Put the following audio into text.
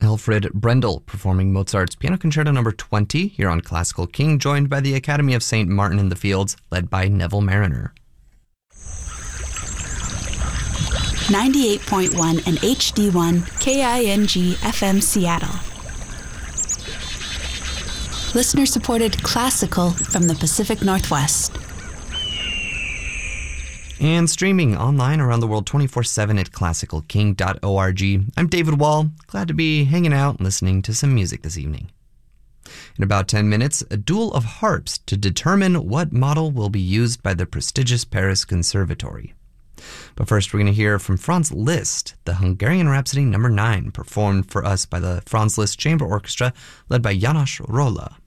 Elfriede Brendel performing Mozart's Piano Concerto No. 20 here on Classical King, joined by the Academy of St. Martin in the Fields, led by Neville Mariner. 98.1 and HD1 KING FM Seattle. Listener-supported classical from the Pacific Northwest. And streaming online around the world 24/7 at classicalking.org. I'm David Wall, glad to be hanging out and listening to some music this evening. In about 10 minutes, a duel of harps to determine what model will be used by the prestigious Paris Conservatory. But first, we're going to hear from Franz Liszt, the Hungarian Rhapsody No. 9, performed for us by the Franz Liszt Chamber Orchestra, led by János Róla.